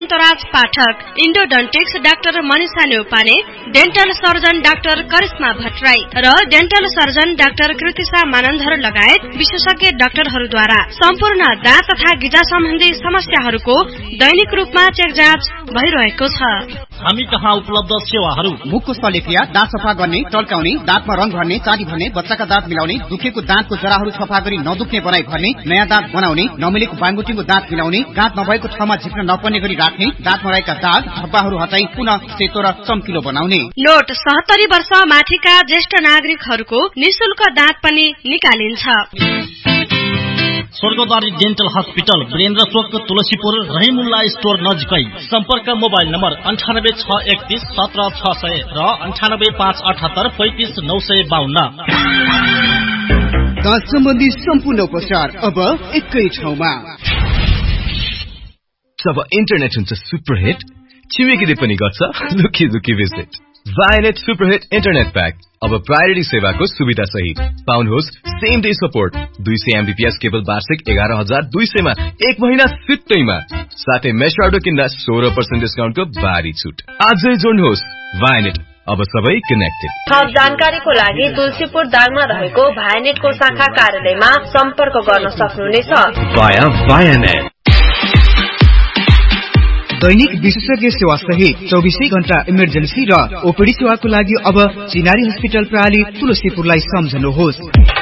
वसन्तराज पाठक, इन्डोडन्टिक्स doctor Manisha Neupane, dental surgeon doctor Karishma Bhattarai र dental surgeon doctor Kritisha Manandhar लगायत विशेषज्ञ डाक्टरहरूद्वारा सम्पूर्ण दाँत तथा गिजा सम्बन्धी समस्याहरूको दैनिक रूपमा चेक जाँच भइरहेको छ। हामी कहाँ उपलब्ध सेवाहरू: मुखको शल्यक्रिया, दाँत सफा गर्ने, टल्काउने, दाँतमा रंग भर्ने, चाडी भर्ने, बच्चाका दाँत मिलाउने, दुखेको दाँतको जराहरू सफा गरी नदुख्ने बनाई भर्ने, नयाँ दाँत बनाउने, नमिलेको बाङगुटीको दाँत मिलाउने, दाँत नभएको ठाउँमा झिक्न नपर्ने गरी राख्ने, दाँतमा रहेका दाग धब्बाहरू हटाई पुनः सेतो र चम्किलो बनाउने। नोट 70 वर्ष माथिका ज्येष्ठ नागरिकहरूको निशुल्क दाँत पनि निकालिन्छ। स्वर्गद्वारी डेन्टल हस्पिटल, वीरेन्द्र चोक, तुलसीपुर, रहिमुल्ला स्टोर नजिकै। सम्पर्क मोबाइल नम्बर 986131 17600 र 9858 35952। दाँत सम्बन्धी सम्पूर्ण उपचार अब एकै ठाउँमा। जब इन्टरनेट हुन्छ सुपरहिट, छिमेकीले पनि गर्छ लुकी लुकी visit. Vianet superhit internet pack अब प्रायोरिटी सेवाको सुविधा सहित पाउनुहोस्। Same day support, 200 MBPS cable वार्षिक 11,200 मा 1 महिना सित्तैमा, साथै मेश अर्डर किन्दा 16% डिस्काउन्टको भारी छुट। आजै जोड्नुहोस्। भाइनेट, अब सबै कनेक्टेड। थप जानकारीको लागि तुलसीपुर दाङमा रहेको भाइनेटको शाखा कार्यालयमा सम्पर्क गर्न सक्नुहुनेछ। भाइनेट दैनिक विशेषज्ञ सेवा सहित 24 घण्टा इमर्जेन्सी र ओपीडी सेवाको लागि अब चिनारी हस्पिटल प्रणाली तुलसीपुरलाई सम्झनुहोस्।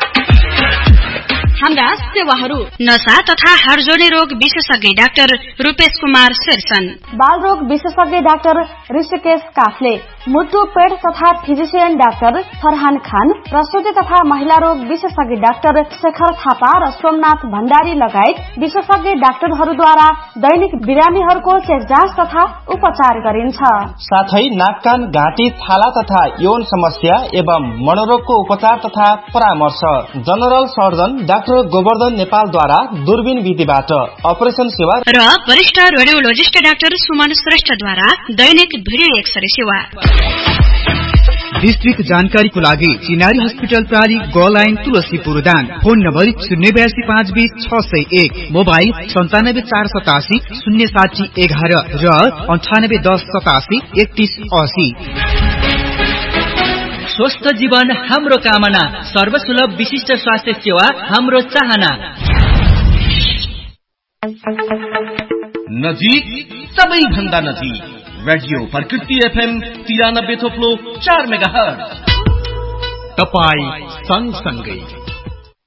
हाम्रा सेवाहरू: नशा तथा हाडजोर्नी रोग विशेषज्ञ डाक्टर रूपेश कुमार शेरसन, बाल रोग विशेषज्ञ डाक्टर ऋषिकेश काफले, मुटु पेट तथा फिजिशियन डाक्टर फरहान खान, प्रसुति तथा महिला रोग विशेषज्ञ डाक्टर शेखर थापा र सोमनाथ भण्डारी लगायत विशेषज्ञ डाक्टरहरूद्वारा दैनिक बिरामीहरूको चेक जाँच तथा उपचार गरिन्छ। साथै नाक कान घाँटी छाला तथा यौन समस्या एवं मनोरोगको उपचार तथा परामर्श जनरल सर्जन डाक्टर गोवर्धन नेपालद्वारा दूरबीन विधिबाट अपरेसन सेवा र वरिष्ठ रेडियोलोजिस्ट डाक्टर सुमन श्रेष्ठद्वारा दैनिक भिडियो एक्सरे सेवा। विस्तृत जानकारीको लागि चिनारी हस्पिटल प्रणाली ग line Tulsipur Dang. Phone number 082 520 601, mobile 97 487 06011 र 98 10 87 3180। स्वस्थ जीवन हाम्रो कामना, सर्वसुलभ विशिष्ट स्वास्थ्य सेवा हाम्रो चाहना। नजिक, सबैभन्दा नजिक, रेडियो प्रकृति FM 93.4 मेगाहर्ज। तपाई सँगसँगै